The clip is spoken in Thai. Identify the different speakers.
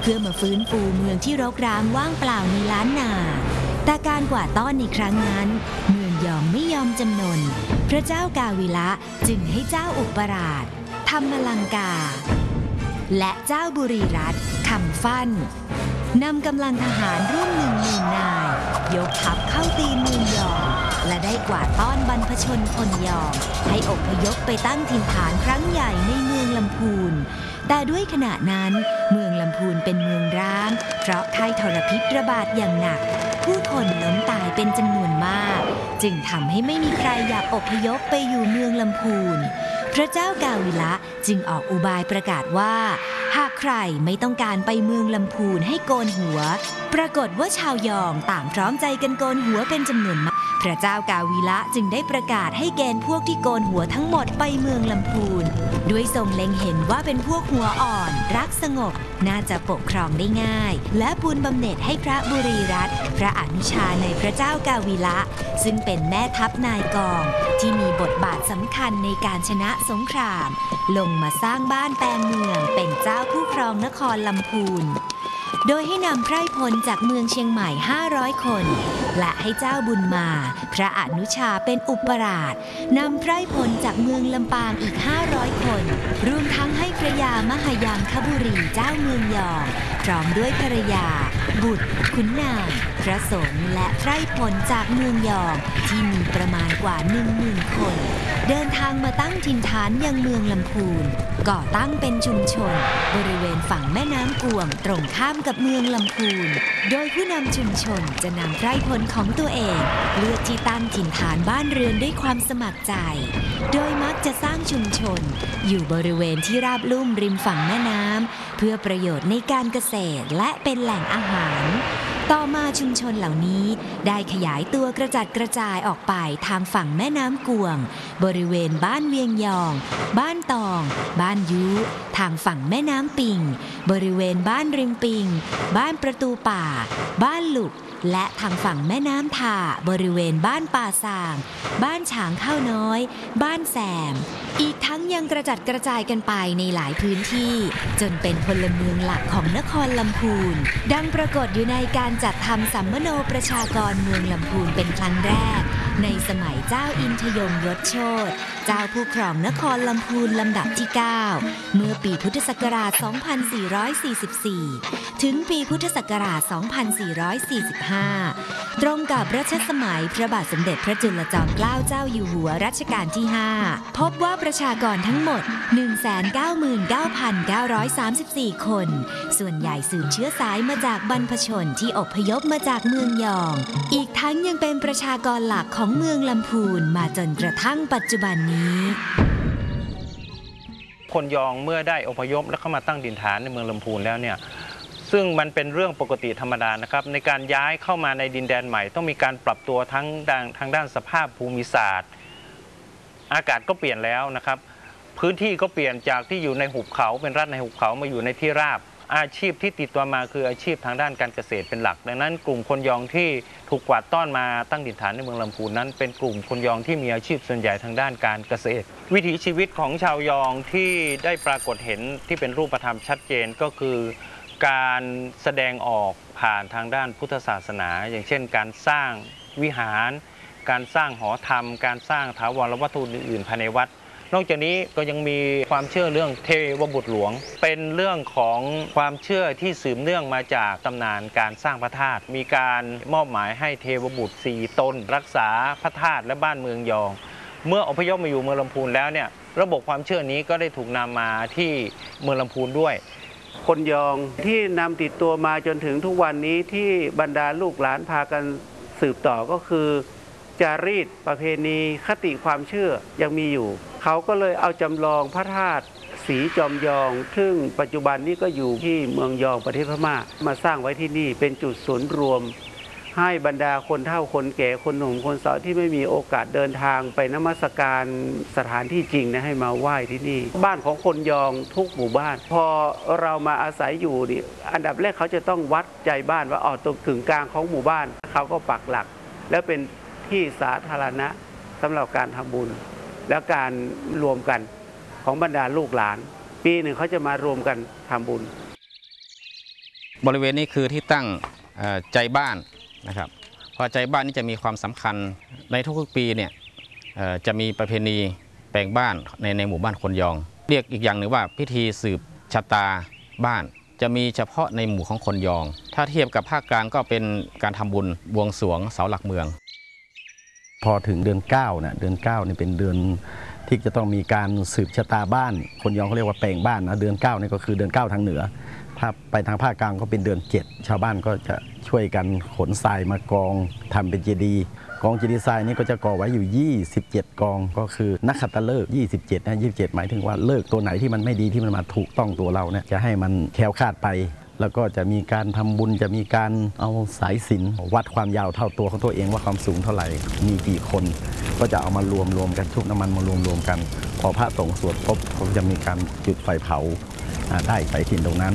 Speaker 1: พื่อมาฟื้นฟูเมืองที่รกร้างว่างเปล่าในล้านนาแต่การกวาดต้อนในครั้งนั้นเมืองยอมไม่ยอมจำนนพระเจ้ากาวิละจึงให้เจ้าอุปราชธรรมลังกาและเจ้าบุรีรัตน์คำฟั่นนำกำลังทหารร่วม10,000 นายยกทัพเข้าตีเมืองยองและได้กวาดต้อนบรรพชนคนยองให้อพยพไปตั้งถิ่นฐานครั้งใหญ่ในเมืองลำพูนแต่ด้วยขณะนั้นเมืองลำพูนเป็นเมืองร้างเพราะไข้ทรพิษระบาดอย่างหนักผู้คนล้มตายเป็นจำนวนมากจึงทำให้ไม่มีใครอยากอพยพไปอยู่เมืองลำพูนพระเจ้ากาวิละจึงออกอุบายประกาศว่าหากใครไม่ต้องการไปเมืองลำพูนให้โกนหัวปรากฏว่าชาวยองต่างพร้อมใจกันโกนหัวเป็นจำนวนมากพระเจ้ากาวิละจึงได้ประกาศให้เกณฑ์พวกที่โกนหัวทั้งหมดไปเมืองลำพูนด้วยทรงเล็งเห็นว่าเป็นพวกหัวอ่อนรักสงบน่าจะปกครองได้ง่ายและปูนบำเหน็จให้พระบุรีรัตน์พระอนุชาในพระเจ้ากาวิละซึ่งเป็นแม่ทัพนายกองที่มีบทบาทสำคัญในการชนะสงครามลงมาสร้างบ้านแปลงเมืองเป็นเจ้าผู้ครองนครลำพูนโดยให้นำไพร่พลจากเมืองเชียงใหม่500 คนและให้เจ้าบุญมาพระอนุชาเป็นอุปราชนำไพร่พลจากเมืองลำปางอีก500 คนรวมทั้งให้พระยามหายางคบุรีเจ้าเมืองยองพร้อมด้วยภรรยาบุตรขุนนางพระสงฆ์และไพร่พลจากเมืองยองที่มีประมาณกว่า 10,000 คนเดินทางมาตั้งถิ่นฐานยังเมืองลำพูนก่อตั้งเป็นชุมชนบริเวณฝั่งแม่น้ำกวงตรงข้ามกับเมืองลำพูนโดยผู้นำชุมชนจะนำไพร่พลของตัวเองเลือกที่ตั้งถิ่นฐานบ้านเรือนด้วยความสมัครใจโดยมักจะสร้างชุมชนอยู่บริเวณที่ราบลุ่มริมฝั่งแม่น้ำเพื่อประโยชน์ในการเกษตรและเป็นแหล่งอาหารต่อมาชุมชนเหล่านี้ได้ขยายตัวกระจัดกระจายออกไปทางฝั่งแม่น้ำกวงบริเวณบ้านเวียงยองบ้านตองบ้านยุทางฝั่งแม่น้ำปิงบริเวณบ้านริมปิงบ้านประตูป่าบ้านหลุกและทางฝั่งแม่น้ำท่าบริเวณบ้านป่าสางบ้านฉางข้าวน้อยบ้านแสมอีกทั้งยังกระจัดกระจายกันไปในหลายพื้นที่จนเป็นพลเมืองหลักของนครลำพูนดังปรากฏอยู่ในการจัดทำสัมมโนประชากรเมืองลำพูนเป็นครั้งแรกในสมัยเจ้าอินทยงยศโชติเจ้าผู้ครองนครลำพูนลำดับที่ 9เมื่อปีพุทธศักราช 2444 ถึงปีพุทธศักราช 2445 ตรงกับรัชสมัยพระบาทสมเด็จพระจุลจอมเกล้าเจ้าอยู่หัวรัชกาลที่ 5 พบว่าประชากรทั้งหมด 199,934 คน ส่วนใหญ่สืบเชื้อสายมาจากบรรพชนที่อพยพมาจากเมืองยองอีกทั้งยังเป็นประชากรหลักของเมืองลำพูนมาจนกระทั่งปัจจุบันนี้
Speaker 2: คนยองเมื่อได้อพยพและเข้ามาตั้งถิ่นฐานในเมืองลำพูนแล้วเนี่ยซึ่งมันเป็นเรื่องปกติธรรมดานะครับในการย้ายเข้ามาในดินแดนใหม่ต้องมีการปรับตัวทางด้านสภาพภูมิศาสตร์อากาศก็เปลี่ยนแล้วนะครับพื้นที่ก็เปลี่ยนจากที่อยู่ในหุบเขาเป็นรัฐในหุบเขามาอยู่ในที่ราบอาชีพที่ติดตัวมาคืออาชีพทางด้านการเกษตรเป็นหลักดังนั้นกลุ่มคนยองที่ถูกกวาดต้อนมาตั้งถิ่นฐานในเมืองลำพูนนั้นเป็นกลุ่มคนยองที่มีอาชีพส่วนใหญ่ทางด้านการเกษตรวิถีชีวิตของชาวยองที่ได้ปรากฏเห็นที่เป็นรูปธรรมชัดเจนก็คือการแสดงออกผ่านทางด้านพุทธศาสนาอย่างเช่นการสร้างวิหารการสร้างหอธรรมการสร้างถาวรวัตถุอื่นๆภายในวัดนอกจากนี้ก็ยังมีความเชื่อเรื่องเทวบุตรหลวงเป็นเรื่องของความเชื่อที่สืบเนื่องมาจากตำนานการสร้างพระธาตุมีการมอบหมายให้เทวบุตร4 ตนรักษาพระธาตุและบ้านเมืองยองเมื่ออพยพมาอยู่เมืองลำพูนแล้วเนี่ยระบบความเชื่อนี้ก็ได้ถูกนำมาที่เมืองลำพูนด้วย
Speaker 3: คนยองที่นำติดตัวมาจนถึงทุกวันนี้ที่บรรดาลูกหลานพากันสืบต่อก็คือจารีตประเพณีคติความเชื่อยังมีอยู่เขาก็เลยเอาจำลองพระธาตุศรีจอมยองซึ่งปัจจุบันนี้ก็อยู่ที่เมืองยองประเทศพม่ามาสร้างไว้ที่นี่เป็นจุดศูนย์รวมให้บรรดาคนเฒ่าคนแก่คนหนุ่มคนสาวที่ไม่มีโอกาสเดินทางไปนมัสการสถานที่จริงนะให้มาไหว้ที่นี่บ้านของคนยองทุกหมู่บ้านพอเรามาอาศัยอยู่นี่อันดับแรกเขาจะต้องวัดใจบ้านว่าตรงกึ่งกลางของหมู่บ้านเขาก็ปักหลักแล้วเป็นที่สาธารณะสำหรับการทำบุญและการรวมกันของบรรดาลูกหลานปีหนึ่งเขาจะมารวมกันทำบุญ
Speaker 4: บริเวณนี้คือที่ตั้งใจบ้านนะครับเพราะใจบ้านนี่จะมีความสำคัญในทุกๆปีเนี่ยจะมีประเพณีแปลงบ้านในหมู่บ้านคนยองเรียกอีกอย่างหนึ่งว่าพิธีสืบชะตาบ้านจะมีเฉพาะในหมู่ของคนยองถ้าเทียบกับภาคกลางก็เป็นการทำบุญบวงสรวงเสาหลักเมือง
Speaker 5: พอถึงเดือน9นะเดือน9นี่เป็นเดือนที่จะต้องมีการสืบชะตาบ้านคนยองเขาเรียกว่าแปลงบ้านนะเดือน9นี่ก็คือเดือน9ทางเหนือถ้าไปทางภาคกลางก็เป็นเดือน7ชาวบ้านก็จะช่วยกันขนทรายมากองทำเป็นเจดีย์กองเจดีย์ทรายนี่ก็จะก่อไว้อยู่27กองก็คือนักขัตฤกษ์27นะ27หมายถึงว่าเลิกตัวไหนที่มันไม่ดีที่มันมาถูกต้องตัวเราเนี่ยจะให้มันแคล้วคลาดไปแล้วก็จะมีการทำบุญจะมีการเอาสายสิญจน์วัดความยาวเท่าตัวของตัวเองว่าความสูงเท่าไหร่มีกี่คนก็จะเอามารวมกันชุบน้ำมันมารวมกันพอพระสงฆ์สวดปุ๊บก็จะมีการจุดไฟเผาได้สายสิญจน์ตรงนั้น